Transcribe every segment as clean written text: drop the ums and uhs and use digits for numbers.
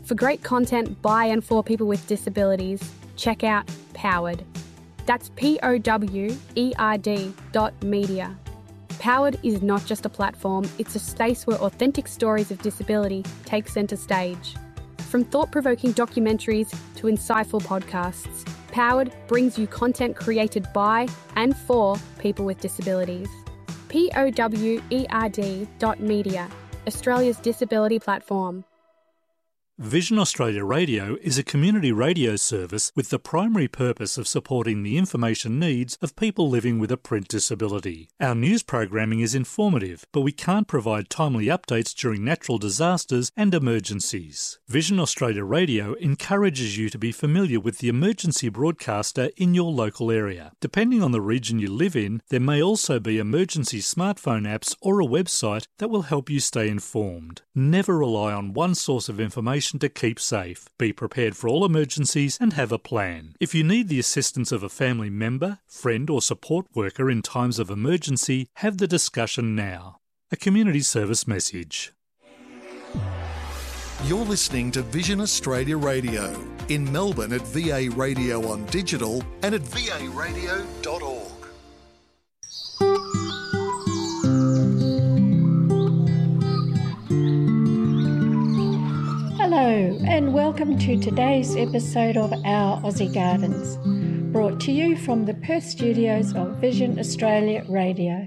For great content by and for people with disabilities, check out Powered. That's POWERD.media. Powered is not just a platform, it's a space where authentic stories of disability take centre stage. From thought-provoking documentaries to insightful podcasts, Powered brings you content created by and for people with disabilities. POWERD.media, Australia's disability platform. Vision Australia Radio is a community radio service with the primary purpose of supporting the information needs of people living with a print disability. Our news programming is informative, but we can't provide timely updates during natural disasters and emergencies. Vision Australia Radio encourages you to be familiar with the emergency broadcaster in your local area. Depending on the region you live in, there may also be emergency smartphone apps or a website that will help you stay informed. Never rely on one source of information to keep safe. Be prepared for all emergencies and have a plan. If you need the assistance of a family member, friend or support worker in times of emergency, have the discussion now. A community service message. You're listening to Vision Australia Radio in Melbourne at VA Radio on digital and at varadio.org. Hello and welcome to today's episode of Our Aussie Gardens, brought to you from the Perth studios of Vision Australia Radio.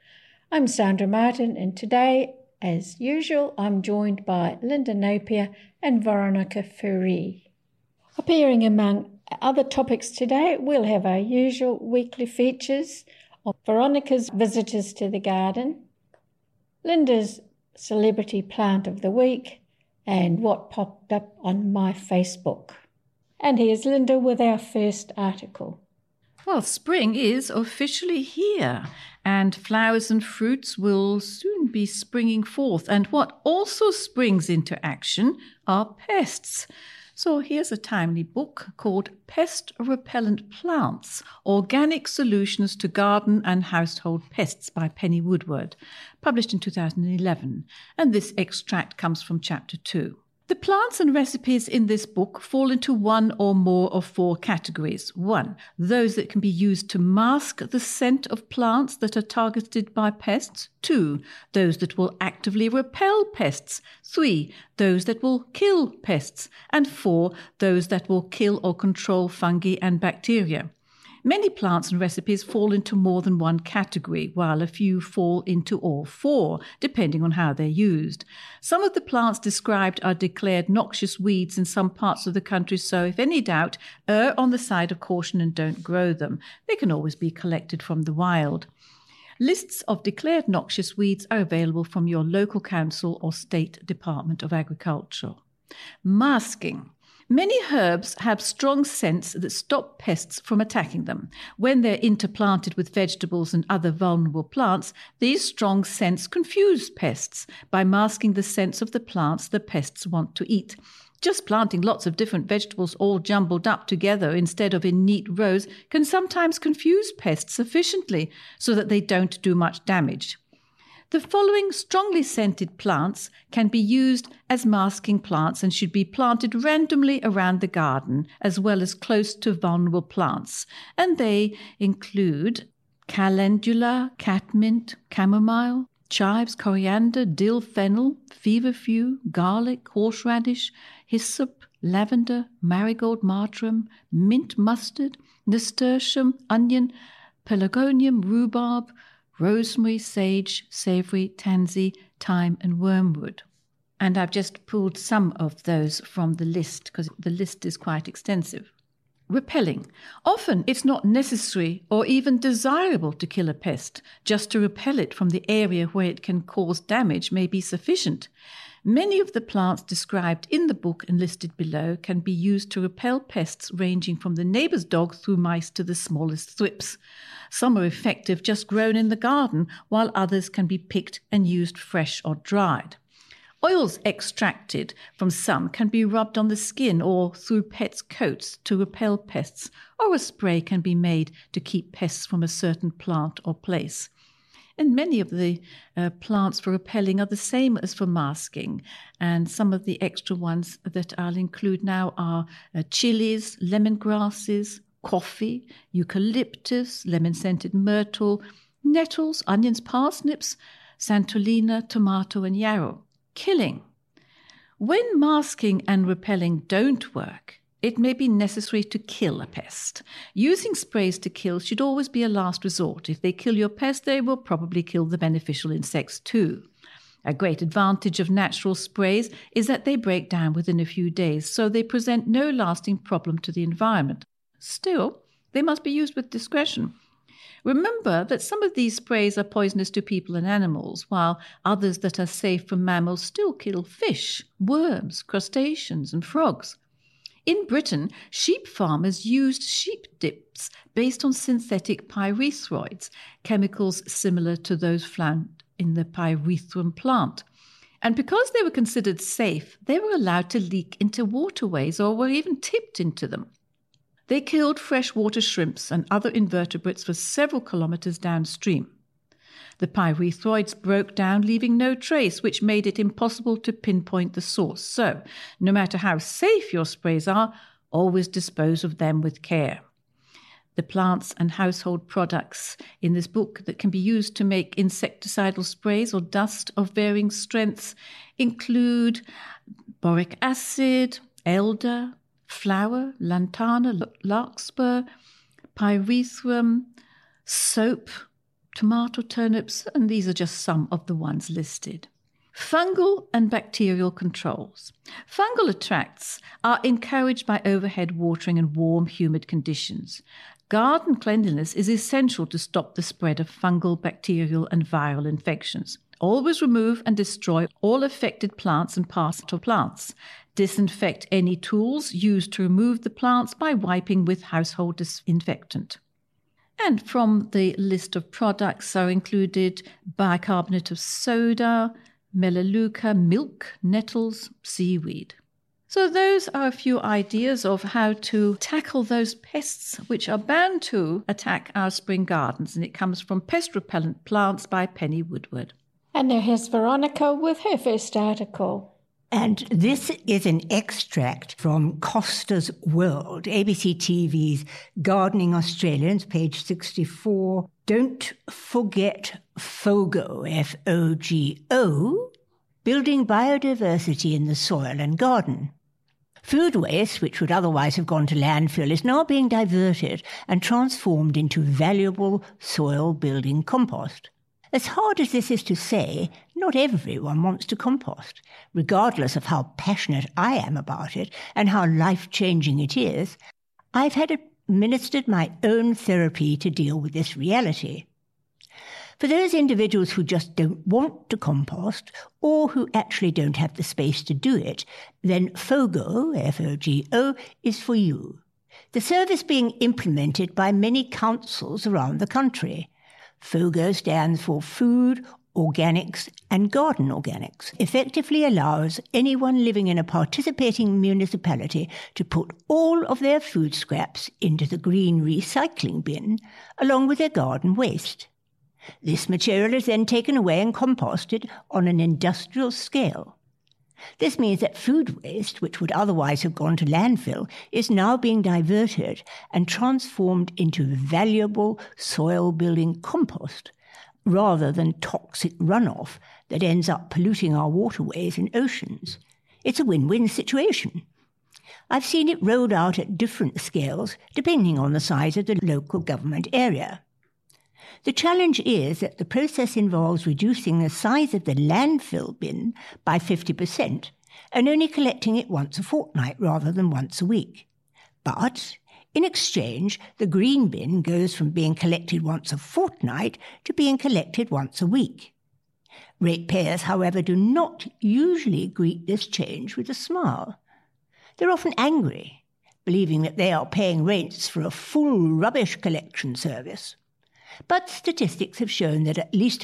I'm Sandra Martin and today, as usual, I'm joined by Linda Napier and Veronica Ferrie. Appearing among other topics today, we'll have our usual weekly features of Veronica's visitors to the garden, Linda's celebrity plant of the week, and what popped up on my Facebook. And here's Linda with our first article. Well, spring is officially here, and flowers and fruits will soon be springing forth. And what also springs into action are pests. So here's a timely book called Pest Repellent Plants, Organic Solutions to Garden and Household Pests by Penny Woodward, published in 2011. And this extract comes from Chapter 2. The plants and recipes in this book fall into one or more of four categories. 1, those that can be used to mask the scent of plants that are targeted by pests. 2, those that will actively repel pests. 3, those that will kill pests. And 4, those that will kill or control fungi and bacteria. Many plants and recipes fall into more than one category, while a few fall into all four, depending on how they're used. Some of the plants described are declared noxious weeds in some parts of the country, so if any doubt, err on the side of caution and don't grow them. They can always be collected from the wild. Lists of declared noxious weeds are available from your local council or State Department of Agriculture. Masking. Many herbs have strong scents that stop pests from attacking them. When they're interplanted with vegetables and other vulnerable plants, these strong scents confuse pests by masking the scents of the plants the pests want to eat. Just planting lots of different vegetables all jumbled up together instead of in neat rows can sometimes confuse pests sufficiently so that they don't do much damage. The following strongly scented plants can be used as masking plants and should be planted randomly around the garden as well as close to vulnerable plants. And they include calendula, catmint, chamomile, chives, coriander, dill, fennel, feverfew, garlic, horseradish, hyssop, lavender, marigold, marjoram, mint mustard, nasturtium, onion, pelargonium, rhubarb, rosemary, sage, savory, tansy, thyme and wormwood. And I've just pulled some of those from the list because the list is quite extensive. Repelling. Often it's not necessary or even desirable to kill a pest. Just to repel it from the area where it can cause damage may be sufficient. Many of the plants described in the book and listed below can be used to repel pests ranging from the neighbour's dog through mice to the smallest thrips. Some are effective just grown in the garden, while others can be picked and used fresh or dried. Oils extracted from some can be rubbed on the skin or through pets' coats to repel pests, or a spray can be made to keep pests from a certain plant or place. And many of the plants for repelling are the same as for masking. And some of the extra ones that I'll include now are chilies, lemongrasses, coffee, eucalyptus, lemon-scented myrtle, nettles, onions, parsnips, santolina, tomato, and yarrow. Killing. When masking and repelling don't work, it may be necessary to kill a pest. Using sprays to kill should always be a last resort. If they kill your pest, they will probably kill the beneficial insects too. A great advantage of natural sprays is that they break down within a few days, so they present no lasting problem to the environment. Still, they must be used with discretion. Remember that some of these sprays are poisonous to people and animals, while others that are safe from mammals still kill fish, worms, crustaceans, and frogs. In Britain, sheep farmers used sheep dips based on synthetic pyrethroids, chemicals similar to those found in the pyrethrum plant. And because they were considered safe, they were allowed to leak into waterways or were even tipped into them. They killed freshwater shrimps and other invertebrates for several kilometers downstream. The pyrethroids broke down, leaving no trace, which made it impossible to pinpoint the source. So, no matter how safe your sprays are, always dispose of them with care. The plants and household products in this book that can be used to make insecticidal sprays or dust of varying strengths include boric acid, elder, flower, lantana, larkspur, pyrethrum, soap, tomato, turnips, and these are just some of the ones listed. Fungal and bacterial controls. Fungal attacks are encouraged by overhead watering and warm, humid conditions. Garden cleanliness is essential to stop the spread of fungal, bacterial, and viral infections. Always remove and destroy all affected plants and parts of plants. Disinfect any tools used to remove the plants by wiping with household disinfectant. And from the list of products are included bicarbonate of soda, melaleuca, milk, nettles, seaweed. So those are a few ideas of how to tackle those pests which are bound to attack our spring gardens. And it comes from Pest Repellent Plants by Penny Woodward. And now here's Veronica with her first article. And this is an extract from Costa's World, ABC TV's Gardening Australians, page 64. Don't forget FOGO, F-O-G-O, building biodiversity in the soil and garden. Food waste, which would otherwise have gone to landfill, is now being diverted and transformed into valuable soil-building compost. As hard as this is to say, not everyone wants to compost. Regardless of how passionate I am about it and how life-changing it is, I've had administered my own therapy to deal with this reality. For those individuals who just don't want to compost or who actually don't have the space to do it, then FOGO, F-O-G-O, is for you. The service being implemented by many councils around the country. FOGO stands for Food, Organics and Garden Organics, effectively allows anyone living in a participating municipality to put all of their food scraps into the green recycling bin, along with their garden waste. This material is then taken away and composted on an industrial scale. This means that food waste, which would otherwise have gone to landfill, is now being diverted and transformed into valuable soil-building compost, rather than toxic runoff that ends up polluting our waterways and oceans. It's a win-win situation. I've seen it rolled out at different scales, depending on the size of the local government area. The challenge is that the process involves reducing the size of the landfill bin by 50% and only collecting it once a fortnight rather than once a week. But, in exchange, the green bin goes from being collected once a fortnight to being collected once a week. Ratepayers, however, do not usually greet this change with a smile. They're often angry, believing that they are paying rates for a full rubbish collection service. But statistics have shown that at least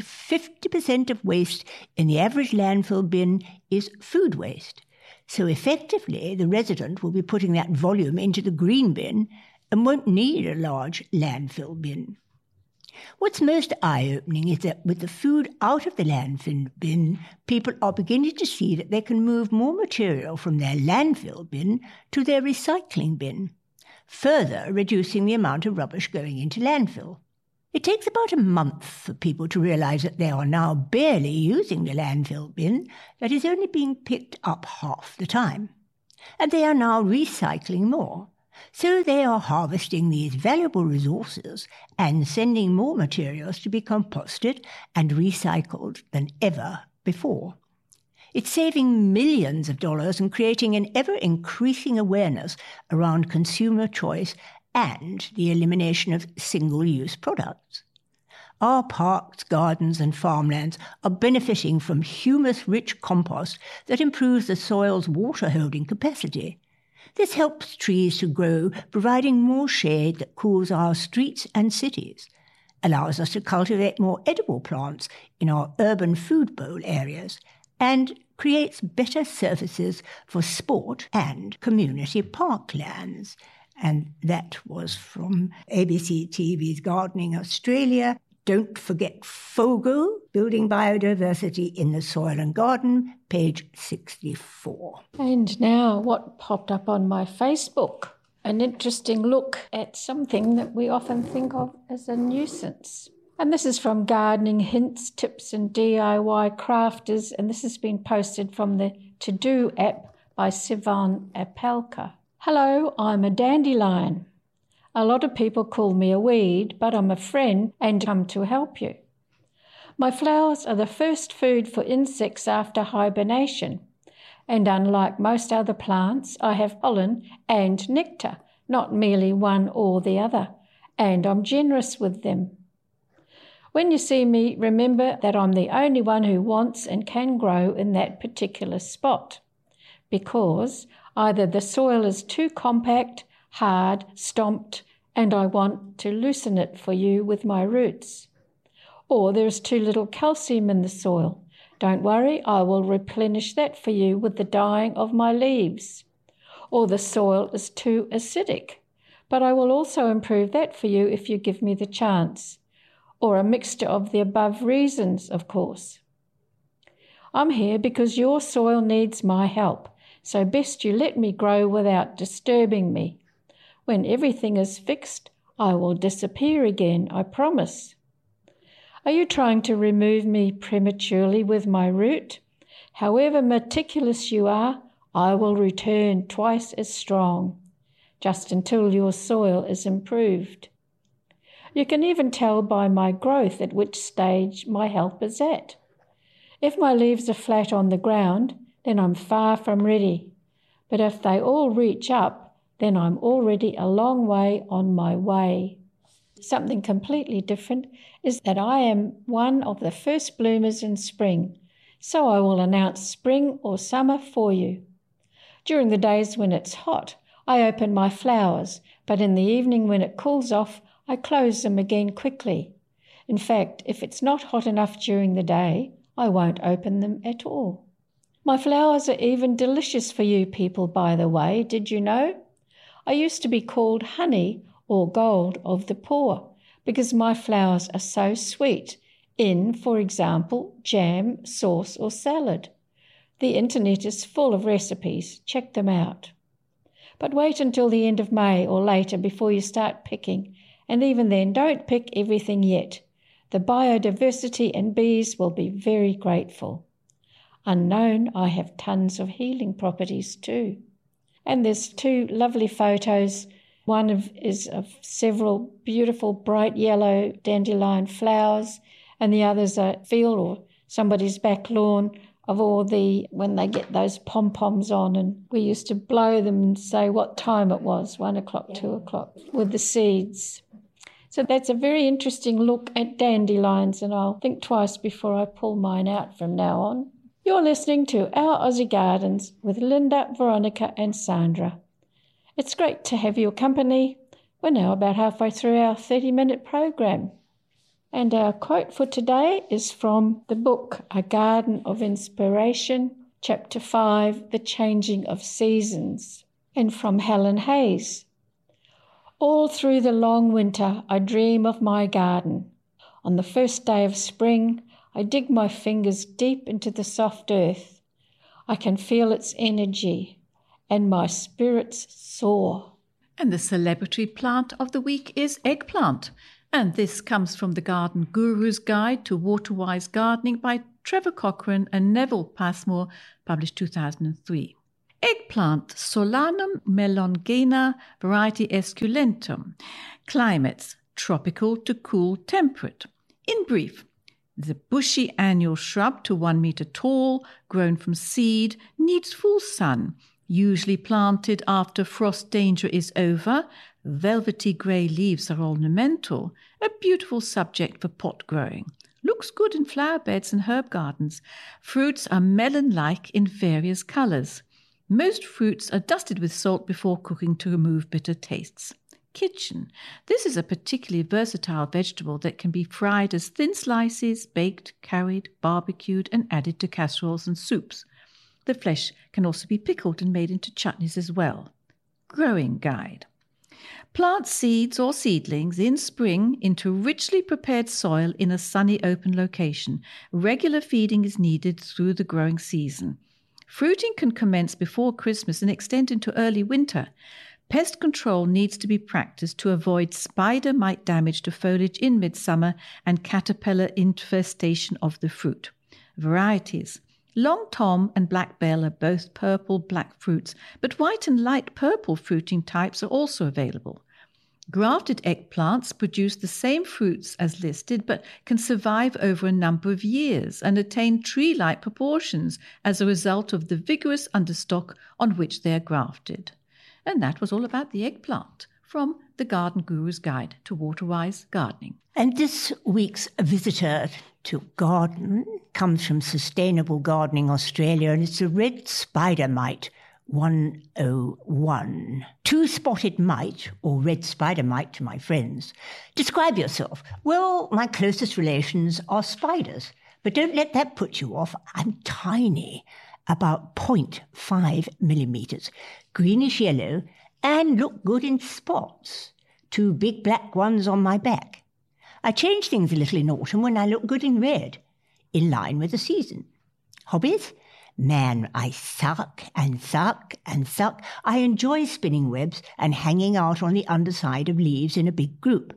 50% of waste in the average landfill bin is food waste. So effectively, the resident will be putting that volume into the green bin and won't need a large landfill bin. What's most eye-opening is that with the food out of the landfill bin, people are beginning to see that they can move more material from their landfill bin to their recycling bin, further reducing the amount of rubbish going into landfill. It takes about a month for people to realise that they are now barely using the landfill bin that is only being picked up half the time. And they are now recycling more. So they are harvesting these valuable resources and sending more materials to be composted and recycled than ever before. It's saving millions of dollars and creating an ever-increasing awareness around consumer choice and the elimination of single-use products. Our parks, gardens and farmlands are benefiting from humus-rich compost that improves the soil's water-holding capacity. This helps trees to grow, providing more shade that cools our streets and cities, allows us to cultivate more edible plants in our urban food bowl areas, and creates better surfaces for sport and community parklands. And that was from ABC TV's Gardening Australia. Don't forget FOGO, Building Biodiversity in the Soil and Garden, page 64. And now what popped up on my Facebook? An interesting look at something that we often think of as a nuisance. And this is from Gardening Hints, Tips and DIY Crafters, and this has been posted from the To Do app by Sivan Apelka. Hello, I'm a dandelion. A lot of people call me a weed, but I'm a friend and come to help you. My flowers are the first food for insects after hibernation, and unlike most other plants, I have pollen and nectar, not merely one or the other, and I'm generous with them. When you see me, remember that I'm the only one who wants and can grow in that particular spot, because either the soil is too compact, hard, stomped, and I want to loosen it for you with my roots. Or there's too little calcium in the soil. Don't worry, I will replenish that for you with the dying of my leaves. Or the soil is too acidic, but I will also improve that for you if you give me the chance. Or a mixture of the above reasons, of course. I'm here because your soil needs my help, so best you let me grow without disturbing me. When everything is fixed, I will disappear again, I promise. Are you trying to remove me prematurely with my root? However meticulous you are, I will return twice as strong, just until your soil is improved. You can even tell by my growth at which stage my help is at. If my leaves are flat on the ground, then I'm far from ready. But if they all reach up, then I'm already a long way on my way. Something completely different is that I am one of the first bloomers in spring, so I will announce spring or summer for you. During the days when it's hot, I open my flowers, but in the evening when it cools off, I close them again quickly. In fact, if it's not hot enough during the day, I won't open them at all. My flowers are even delicious for you people, by the way, did you know? I used to be called honey or gold of the poor because my flowers are so sweet in, for example, jam, sauce or salad. The internet is full of recipes. Check them out. But wait until the end of May or later before you start picking, and even then don't pick everything yet. The biodiversity and bees will be very grateful. Unknown, I have tons of healing properties too. And there's two lovely photos. One is of several beautiful bright yellow dandelion flowers, and the other's a field or somebody's back lawn of all when they get those pom-poms on, and we used to blow them and say what time it was, 1 o'clock, 2 o'clock, with the seeds. So that's a very interesting look at dandelions, and I'll think twice before I pull mine out from now on. You're listening to Our Aussie Gardens with Linda, Veronica and Sandra. It's great to have your company. We're now about halfway through our 30-minute program. And our quote for today is from the book A Garden of Inspiration, Chapter 5, The Changing of Seasons, and from Helen Hayes. All through the long winter I dream of my garden, On the first day of spring, I dig my fingers deep into the soft earth. I can feel its energy, and my spirits soar. And the celebratory plant of the week is eggplant. And this comes from the Garden Guru's Guide to Water-Wise Gardening by Trevor Cochrane and Neville Passmore, published 2003. Eggplant, Solanum melongena, variety esculentum. Climates, tropical to cool temperate. In brief, the bushy annual shrub to 1 meter tall, grown from seed, needs full sun, usually planted after frost danger is over. Velvety grey leaves are ornamental, a beautiful subject for pot growing. Looks good in flower beds and herb gardens. Fruits are melon-like in various colours. Most fruits are dusted with salt before cooking to remove bitter tastes. Kitchen. This is a particularly versatile vegetable that can be fried as thin slices, baked, curried, barbecued, and added to casseroles and soups. The flesh can also be pickled and made into chutneys as well. Growing guide. Plant seeds or seedlings in spring into richly prepared soil in a sunny open location. Regular feeding is needed through the growing season. Fruiting can commence before Christmas and extend into early winter. Pest control needs to be practiced to avoid spider mite damage to foliage in midsummer and caterpillar infestation of the fruit. Varieties. Long Tom and Black Bell are both purple-black fruits, but white and light purple fruiting types are also available. Grafted eggplants produce the same fruits as listed, but can survive over a number of years and attain tree-like proportions as a result of the vigorous understock on which they are grafted. And that was all about the eggplant from the Garden Guru's Guide to Water-Wise Gardening. And this week's visitor to garden comes from Sustainable Gardening Australia, and it's a red spider mite 101. Two-spotted mite, or red spider mite to my friends. Describe yourself. Well, my closest relations are spiders, but don't let that put you off. I'm tiny, about 0.5 millimetres, greenish yellow, and look good in spots. 2 big black ones on my back. I change things a little in autumn when I look good in red, in line with the season. Hobbies? Man, I suck and suck and suck. I enjoy spinning webs and hanging out on the underside of leaves in a big group.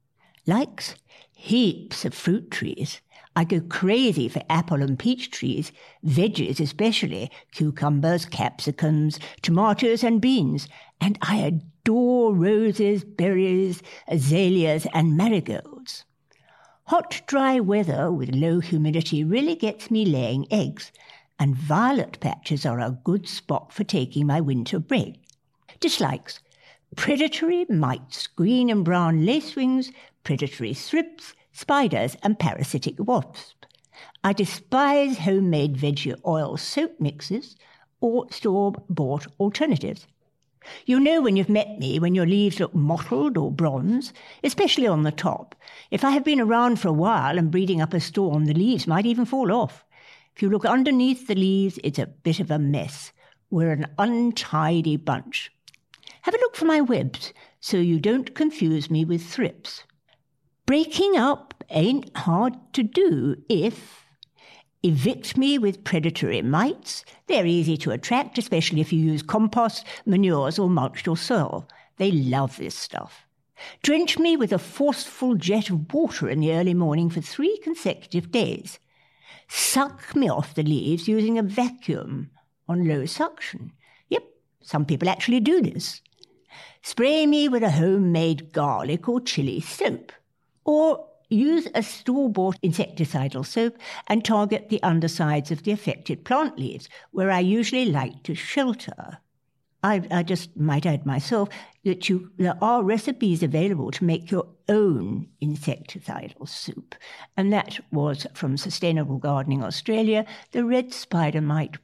Likes? Heaps of fruit trees. I go crazy for apple and peach trees, veggies especially, cucumbers, capsicums, tomatoes and beans. And I adore roses, berries, azaleas and marigolds. Hot, dry weather with low humidity really gets me laying eggs, and violet patches are a good spot for taking my winter break. Dislikes: predatory mites, green and brown lacewings, predatory thrips, spiders and parasitic wasps. I despise homemade veggie oil soap mixes or store-bought alternatives. You know when you've met me when your leaves look mottled or bronze, especially on the top. If I have been around for a while and breeding up a storm, the leaves might even fall off. If you look underneath the leaves, it's a bit of a mess. We're an untidy bunch. Have a look for my webs so you don't confuse me with thrips. Breaking up ain't hard to do if... Evict me with predatory mites. They're easy to attract, especially if you use compost, manures or mulched or soil. They love this stuff. Drench me with a forceful jet of water in the early morning for 3 consecutive days. Suck me off the leaves using a vacuum on low suction. Yep, some people actually do this. Spray me with a homemade garlic or chili soap. Or use a store-bought insecticidal soap and target the undersides of the affected plant leaves, where I usually like to shelter. I just might add myself that there are recipes available to make your own insecticidal soup. And that was from Sustainable Gardening Australia, the Red Spider Mite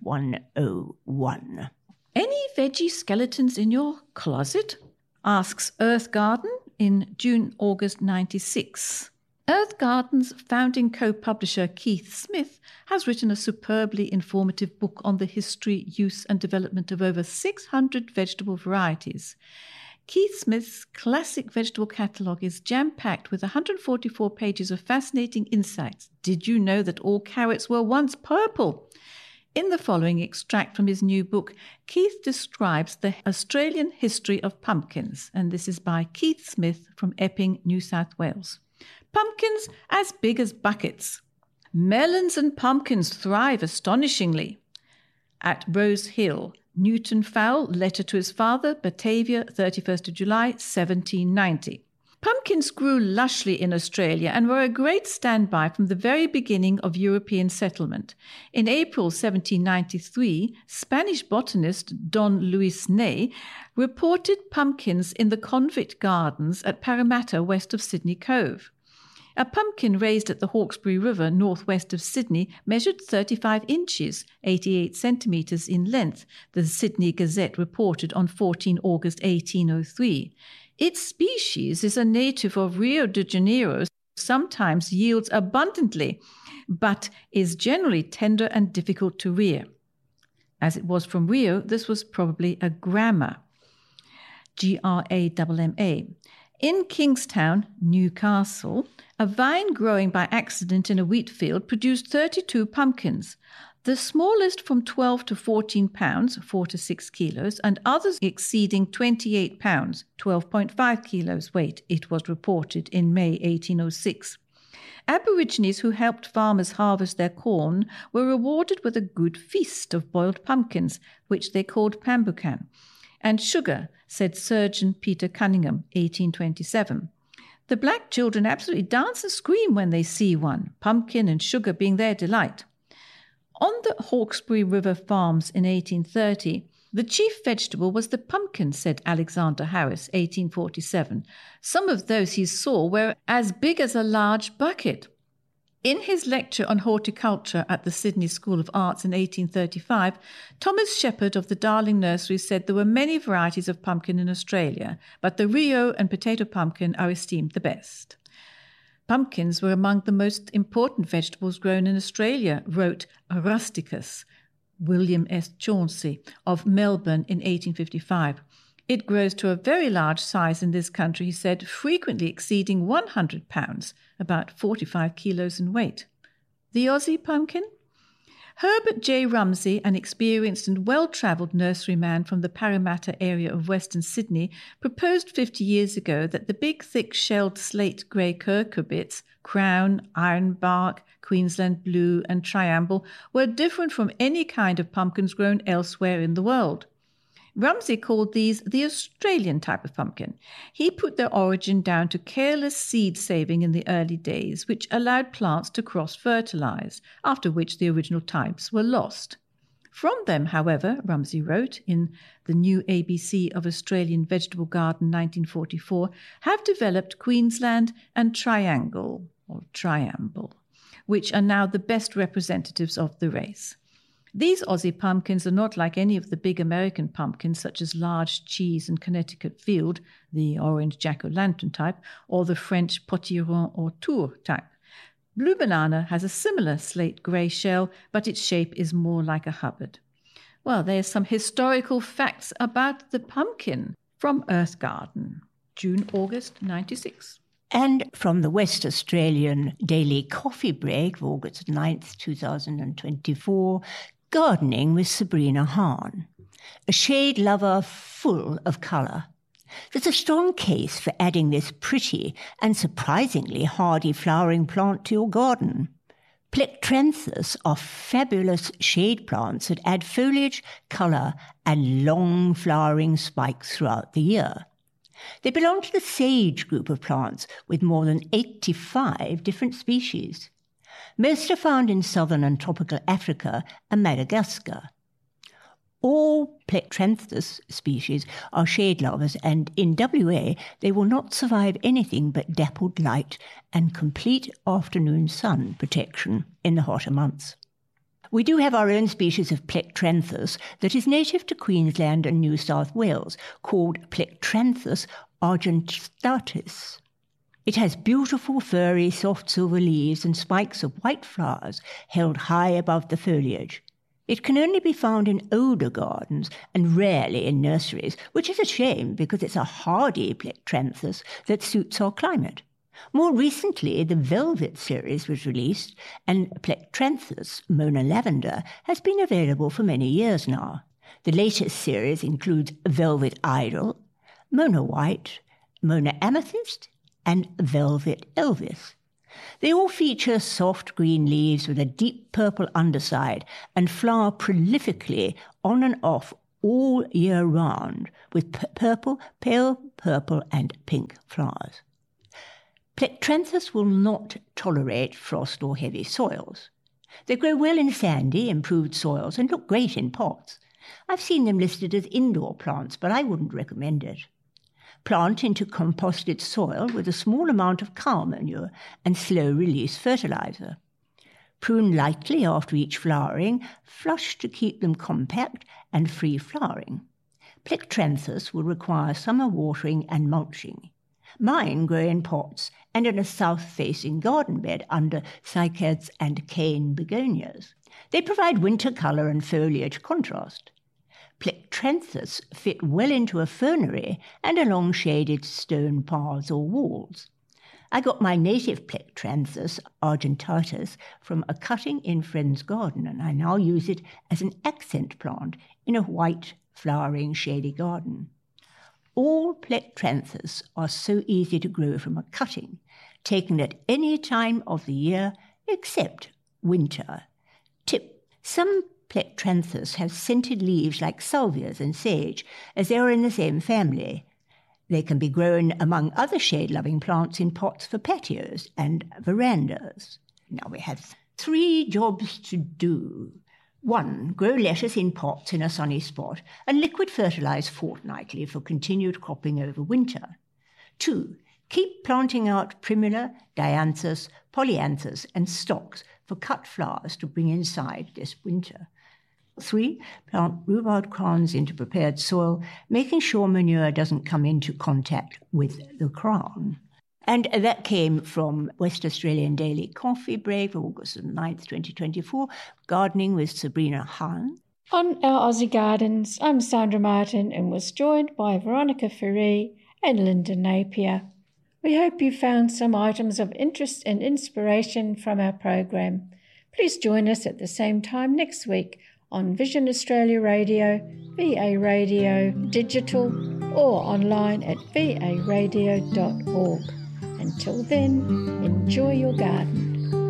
101. Any veggie skeletons in your closet? Asks Earth Garden in June-August 96. Earth Garden's founding co-publisher Keith Smith has written a superbly informative book on the history, use and development of over 600 vegetable varieties. Keith Smith's classic vegetable catalogue is jam-packed with 144 pages of fascinating insights. Did you know that all carrots were once purple? In the following extract from his new book, Keith describes the Australian history of pumpkins, and this is by Keith Smith from Epping, New South Wales. Pumpkins as big as buckets. Melons and pumpkins thrive astonishingly. At Rose Hill, Newton Fowle, letter to his father, Batavia, 31st of July, 1790. Pumpkins grew lushly in Australia and were a great standby from the very beginning of European settlement. In April 1793, Spanish botanist Don Luis Ney reported pumpkins in the convict gardens at Parramatta, west of Sydney Cove. A pumpkin raised at the Hawkesbury River, northwest of Sydney, measured 35 inches, 88 centimetres in length, the Sydney Gazette reported on 14 August 1803. Its species is a native of Rio de Janeiro, sometimes yields abundantly, but is generally tender and difficult to rear. As it was from Rio, this was probably a gramma, Gramma. In Kingstown, Newcastle, a vine growing by accident in a wheat field produced 32 pumpkins, the smallest from 12 to 14 pounds, 4 to 6 kilos, and others exceeding 28 pounds, 12.5 kilos weight, it was reported in May 1806. Aborigines who helped farmers harvest their corn were rewarded with a good feast of boiled pumpkins, which they called pambucan, and sugar, said Surgeon Peter Cunningham, 1827. The black children absolutely dance and scream when they see one, pumpkin and sugar being their delight. On the Hawkesbury River farms in 1830, the chief vegetable was the pumpkin, said Alexander Harris, 1847. Some of those he saw were as big as a large bucket. In his lecture on horticulture at the Sydney School of Arts in 1835, Thomas Shepherd of the Darling Nursery said there were many varieties of pumpkin in Australia, but the Rio and potato pumpkin are esteemed the best. Pumpkins were among the most important vegetables grown in Australia, wrote Rusticus, William S. Chauncey of Melbourne in 1855. It grows to a very large size in this country, he said, frequently exceeding 100 pounds, about 45 kilos in weight. The Aussie pumpkin? Herbert J. Rumsey, an experienced and well-travelled nurseryman from the Parramatta area of Western Sydney, proposed 50 years ago that the big, thick-shelled slate-grey cucurbits, crown, ironbark, Queensland blue and triamble, were different from any kind of pumpkins grown elsewhere in the world. Rumsey called these the Australian type of pumpkin. He put their origin down to careless seed saving in the early days, which allowed plants to cross-fertilize, after which the original types were lost. From them, however, Rumsey wrote in the New ABC of Australian Vegetable Garden 1944, have developed Queensland and Triangle, or Triamble, which are now the best representatives of the race. These Aussie pumpkins are not like any of the big American pumpkins, such as Large Cheese and Connecticut Field, the orange jack-o'-lantern type, or the French Potiron or Tour type. Blue banana has a similar slate-grey shell, but its shape is more like a Hubbard. Well, there's some historical facts about the pumpkin from Earth Garden, June-August 96. And from the West Australian Daily Coffee Break of August 9th, 2024, Gardening with Sabrina Hahn, a shade lover full of colour. There's a strong case for adding this pretty and surprisingly hardy flowering plant to your garden. Plectranthus are fabulous shade plants that add foliage, colour and long flowering spikes throughout the year. They belong to the sage group of plants with more than 85 different species. Most are found in southern and tropical Africa and Madagascar. All Plectranthus species are shade lovers, and in WA they will not survive anything but dappled light and complete afternoon sun protection in the hotter months. We do have our own species of Plectranthus that is native to Queensland and New South Wales, called Plectranthus argentatus. It has beautiful, furry, soft silver leaves and spikes of white flowers held high above the foliage. It can only be found in older gardens and rarely in nurseries, which is a shame because it's a hardy Plectranthus that suits our climate. More recently, the Velvet series was released, and Plectranthus Mona Lavender has been available for many years now. The latest series includes Velvet Idol, Mona White, Mona Amethyst, and Velvet Elvis. They all feature soft green leaves with a deep purple underside and flower prolifically on and off all year round with purple, pale purple and pink flowers. Plectranthus will not tolerate frost or heavy soils. They grow well in sandy, improved soils and look great in pots. I've seen them listed as indoor plants, but I wouldn't recommend it. Plant into composted soil with a small amount of cow manure and slow-release fertilizer. Prune lightly after each flowering, flush to keep them compact and free-flowering. Plectranthus will require summer watering and mulching. Mine grow in pots and in a south-facing garden bed under cycads and cane begonias. They provide winter colour and foliage contrast. Plectranthus fit well into a fernery and along shaded stone paths or walls. I got my native Plectranthus argentatus from a cutting in friend's garden, and I now use it as an accent plant in a white, flowering, shady garden. All Plectranthus are so easy to grow from a cutting, taken at any time of the year except winter. Tip: some Plectranthus have scented leaves like salvias and sage, as they are in the same family. They can be grown among other shade-loving plants in pots for patios and verandas. Now we have 3 jobs to do. 1. Grow lettuce in pots in a sunny spot and liquid fertilise fortnightly for continued cropping over winter. 2. Keep planting out primula, dianthus, polyanthus and stocks for cut flowers to bring inside this winter. 3. Plant rhubarb crowns into prepared soil, making sure manure doesn't come into contact with the crown. And that came from West Australian Daily Coffee Break, August 9th, 2024, Gardening with Sabrina Hahn. On our Aussie Gardens, I'm Sandra Martin and was joined by Veronica Ferree and Linda Napier. We hope you found some items of interest and inspiration from our program. Please join us at the same time next week on Vision Australia Radio, VA Radio Digital, or online at varadio.org. Until then, enjoy your garden.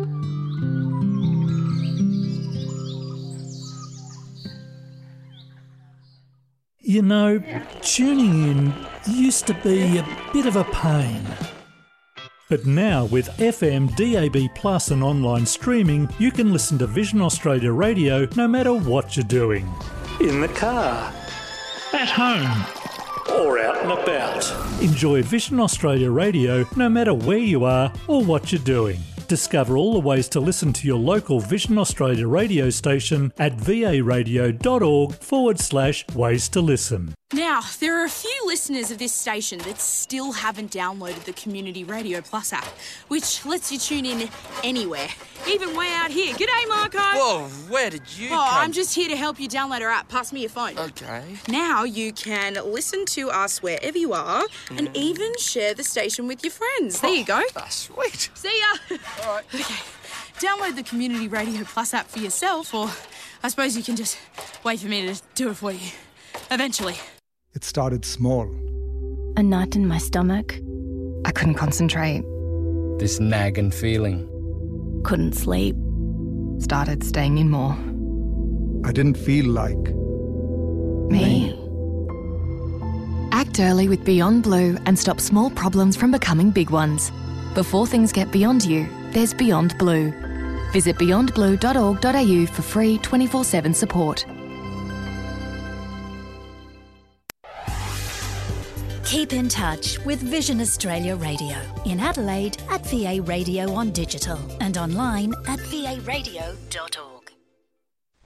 You know, tuning in used to be a bit of a pain. But now with FM, DAB+, and online streaming, you can listen to Vision Australia Radio no matter what you're doing. In the car, at home, or out and about. Enjoy Vision Australia Radio no matter where you are or what you're doing. Discover all the ways to listen to your local Vision Australia radio station at varadio.org/ways to listen. Now, there are a few listeners of this station that still haven't downloaded the Community Radio Plus app, which lets you tune in anywhere, even way out here. G'day, Marco. Whoa, where did you come? I'm just here to help you download our app. Pass me your phone. Okay. Now you can listen to us wherever you are and even share the station with your friends. There you go. That's sweet. See ya. All right. Okay, download the Community Radio Plus app for yourself, or I suppose you can just wait for me to do it for you. Eventually. It started small. A knot in my stomach. I couldn't concentrate. This nagging feeling. Couldn't sleep. Started staying in more. I didn't feel like Me. Act early with Beyond Blue and stop small problems from becoming big ones. Before things get beyond you, there's Beyond Blue. Visit beyondblue.org.au for free 24/7 support. Keep in touch with Vision Australia Radio in Adelaide at VA Radio on Digital and online at varadio.org.